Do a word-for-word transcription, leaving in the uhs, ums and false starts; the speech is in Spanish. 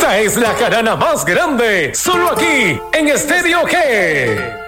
Esta es la jarana más grande, solo aquí en Estéreo G.